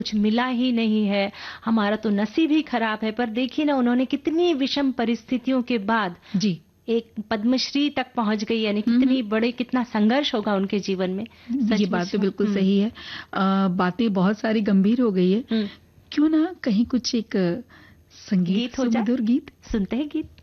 कुछ मिला ही नहीं है, हमारा तो नसीब ही खराब है। पर देखिए ना, उन्होंने कितनी विषम परिस्थितियों के बाद जी, एक पद्मश्री तक पहुंच गई, यानी हम्म, कितनी बड़े, कितना संघर्ष होगा उनके जीवन में। ये सचमुच। बात तो बिल्कुल सही है। बातें बहुत सारी गंभीर हो गई है। हम्म। क्यों ना कहीं कुछ एक संगीत गीत हो जाए, सुमधुर गीत सुनते हैं गीत।